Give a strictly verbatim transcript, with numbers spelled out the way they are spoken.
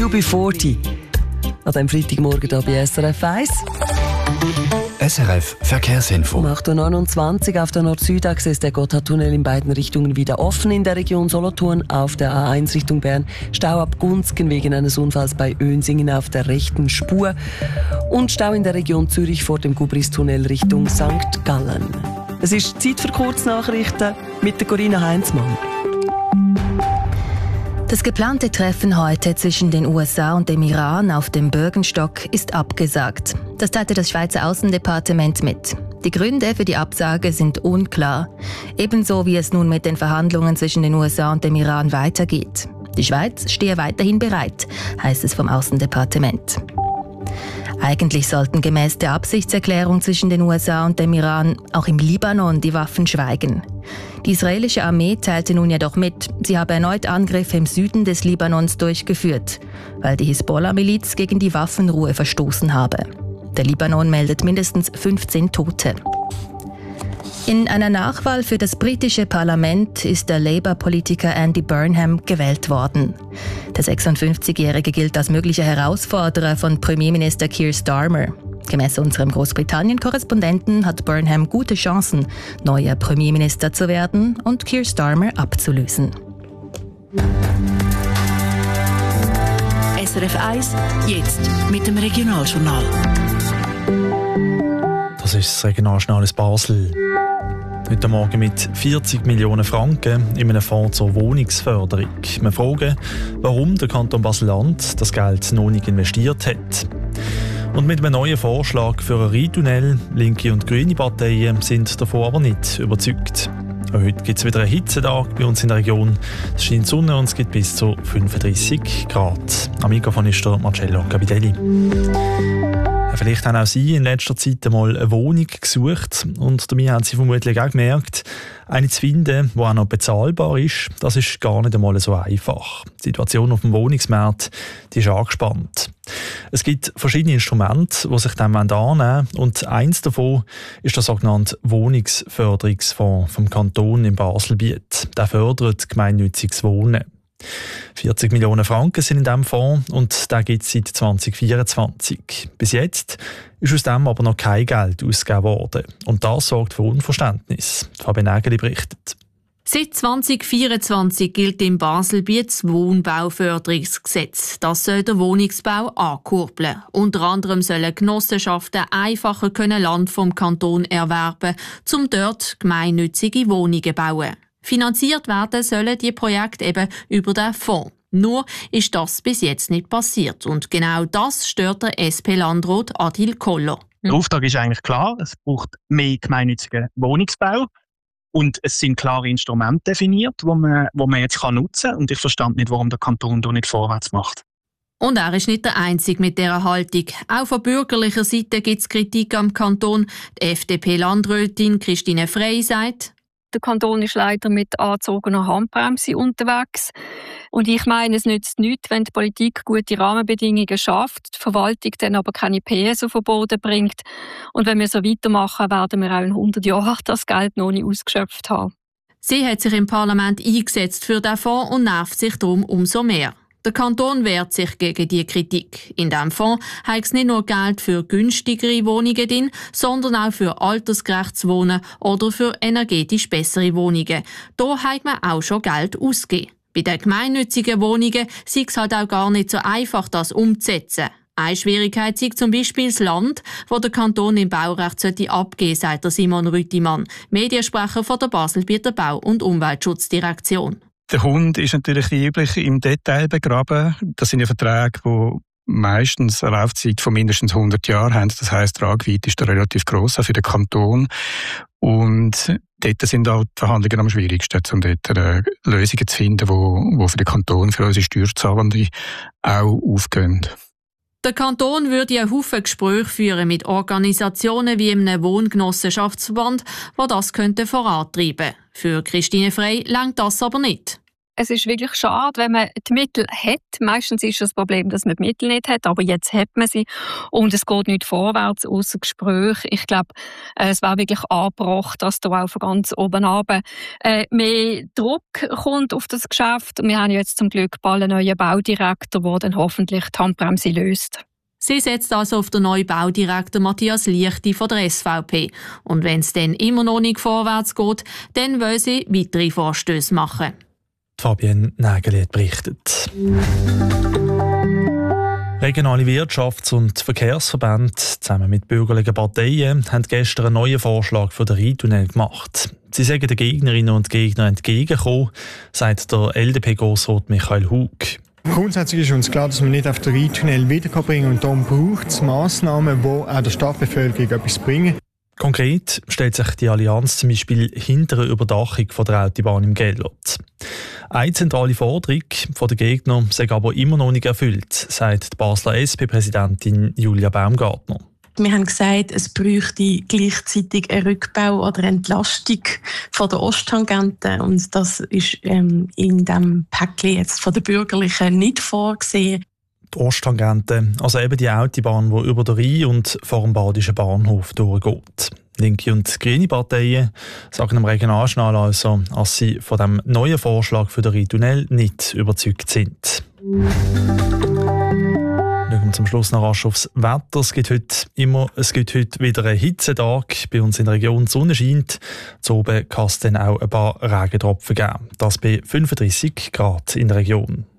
U B vierzig. An diesem Freitagmorgen hier bei S R F eins. S R F Verkehrsinfo. Um acht Uhr neunundzwanzig auf der Nord-Süd-Achse ist der Gotthardtunnel in beiden Richtungen wieder offen. In der Region Solothurn auf der A eins Richtung Bern Stau ab Gunzgen wegen eines Unfalls bei Önsingen auf der rechten Spur. Und Stau in der Region Zürich vor dem Gubristunnel Richtung Sankt Gallen. Es ist Zeit für Kurznachrichten mit der Corinna Heinzmann. Das geplante Treffen heute zwischen den U S A und dem Iran auf dem Bürgenstock ist abgesagt. Das teilte das Schweizer Außendepartement mit. Die Gründe für die Absage sind unklar. Ebenso wie es nun mit den Verhandlungen zwischen den U S A und dem Iran weitergeht. Die Schweiz stehe weiterhin bereit, heißt es vom Außendepartement. Eigentlich sollten gemäß der Absichtserklärung zwischen den U S A und dem Iran auch im Libanon die Waffen schweigen. Die israelische Armee teilte nun jedoch mit, sie habe erneut Angriffe im Süden des Libanons durchgeführt, weil die Hisbollah-Miliz gegen die Waffenruhe verstoßen habe. Der Libanon meldet mindestens fünfzehn Tote. In einer Nachwahl für das britische Parlament ist der Labour-Politiker Andy Burnham gewählt worden. Der sechsundfünfzigjährige gilt als möglicher Herausforderer von Premierminister Keir Starmer. Gemäß unserem Großbritannien-Korrespondenten hat Burnham gute Chancen, neuer Premierminister zu werden und Keir Starmer abzulösen. S R F eins, jetzt mit dem Regionaljournal. Das ist das Regionaljournal aus Basel. Heute Morgen mit vierzig Millionen Franken in einem Fonds zur Wohnungsförderung. Wir fragen, warum der Kanton Basel-Land das Geld noch nicht investiert hat. Und mit einem neuen Vorschlag für einen Rheintunnel, linke und grüne Parteien sind davon aber nicht überzeugt. Auch heute gibt es wieder einen Hitzetag bei uns in der Region. Es scheint Sonne und es gibt bis zu fünfunddreissig Grad. Am Mikrofon ist der Marcello Capitelli. Vielleicht haben auch Sie in letzter Zeit einmal eine Wohnung gesucht und dabei haben Sie vermutlich auch gemerkt, eine zu finden, die auch noch bezahlbar ist, das ist gar nicht einmal so einfach. Die Situation auf dem Wohnungsmarkt, die ist angespannt. Es gibt verschiedene Instrumente, die sich dem annehmen und eins davon ist der sogenannte Wohnungsförderungsfonds vom Kanton in Baselbiet. Der fördert gemeinnütziges Wohnen. vierzig Millionen Franken sind in diesem Fonds und der gibt es seit zwanzig vierundzwanzig. Bis jetzt ist aus dem aber noch kein Geld ausgegeben worden. Und das sorgt für Unverständnis. Fabian Nägeli berichtet. Seit zwanzig vierundzwanzig gilt im Baselbiet das Wohnbauförderungsgesetz. Das soll den Wohnungsbau ankurbeln. Unter anderem sollen Genossenschaften einfacher können Land vom Kanton erwerben, um dort gemeinnützige Wohnungen zu bauen. Finanziert werden sollen die Projekte eben über den Fonds. Nur ist das bis jetzt nicht passiert. Und genau das stört der S P-Landrat Adil Koller. Der Auftrag ist eigentlich klar. Es braucht mehr gemeinnützigen Wohnungsbau. Und es sind klare Instrumente definiert, die man, die man jetzt nutzen kann. Und ich verstand nicht, warum der Kanton da nicht vorwärts macht. Und er ist nicht der Einzige mit dieser Haltung. Auch von bürgerlicher Seite gibt es Kritik am Kanton. Die F D P-Landrätin Christine Frey sagt, der Kanton ist leider mit angezogener Handbremse unterwegs. Und ich meine, es nützt nichts, wenn die Politik gute Rahmenbedingungen schafft, die Verwaltung dann aber keine P S auf den Boden bringt. Und wenn wir so weitermachen, werden wir auch in hundert Jahren das Geld noch nicht ausgeschöpft haben. Sie hat sich im Parlament eingesetzt für den Fonds und nervt sich darum umso mehr. Der Kanton wehrt sich gegen diese Kritik. In diesem Fonds hat es nicht nur Geld für günstigere Wohnungen drin, sondern auch für altersgerechtes Wohnen oder für energetisch bessere Wohnungen. Da hat man auch schon Geld ausgegeben. Bei den gemeinnützigen Wohnungen sei es halt auch gar nicht so einfach, das umzusetzen. Eine Schwierigkeit sei zum Beispiel das Land, das der Kanton im Baurecht sollte abgeben, sagt der Simon Rüttimann, Mediensprecher von der Baselbieter Bau- und Umweltschutzdirektion. Der Hund ist natürlich wie üblich im Detail begraben. Das sind ja Verträge, die meistens eine Laufzeit von mindestens hundert Jahren haben. Das heisst, die Tragweite ist da relativ gross, auch für den Kanton. Und dort sind auch die Verhandlungen am schwierigsten, um dort äh, Lösungen zu finden, die, die für den Kanton, für unsere Steuerzahlenden auch aufgehen. Der Kanton würde einen Haufen Gespräche führen mit Organisationen wie einem Wohngenossenschaftsverband, die das könnte vorantreiben. Für Christine Frey reicht das aber nicht. Es ist wirklich schade, wenn man die Mittel hat. Meistens ist das Problem, dass man die Mittel nicht hat, aber jetzt hat man sie und es geht nicht vorwärts, ausser Gespräch. Ich glaube, es wäre wirklich angebracht, dass da auch von ganz oben runter äh, mehr Druck kommt auf das Geschäft. Und wir haben jetzt zum Glück bald einen neuen Baudirektor, der dann hoffentlich die Handbremse löst. Sie setzt also auf den neuen Baudirektor Matthias Liechti von der S V P. Und wenn es dann immer noch nicht vorwärts geht, dann will sie weitere Vorstöße machen. Fabienne Nägeli hat berichtet. Regionale Wirtschafts- und Verkehrsverbände zusammen mit bürgerlichen Parteien haben gestern einen neuen Vorschlag für den Rheintunnel gemacht. Sie sagen den Gegnerinnen und Gegnern entgegenkommen, sagt der L D P-Grossrat Michael Hug. Grundsätzlich ist uns klar, dass man nicht auf den Rheintunnel wiederbringen kann und darum braucht es Massnahmen, die auch der Stadtbevölkerung etwas bringen. Konkret stellt sich die Allianz zum Beispiel hinter eine Überdachung von der Autobahn im Gellert. Eine zentrale Forderung der Gegner sei aber immer noch nicht erfüllt, sagt die Basler S P-Präsidentin Julia Baumgartner. Wir haben gesagt, es bräuchte gleichzeitig einen Rückbau oder Entlastung von der Osttangente. Und das ist ähm, in diesem Päckchen jetzt von den Bürgerlichen nicht vorgesehen. Die Osttangente, also eben die Autobahn, die über den Rhein und vor dem Badischen Bahnhof durchgeht. Linke und grüne Parteien sagen im Regionaljournal also, dass sie von dem neuen Vorschlag für den Rheintunnel nicht überzeugt sind. Schauen wir zum Schluss noch rasch aufs Wetter. Es gibt heute, immer, es gibt heute wieder einen Hitzetag. Bei uns in der Region die Sonne scheint. Zu oben kann es dann auch ein paar Regentropfen geben. Das bei fünfunddreissig Grad in der Region.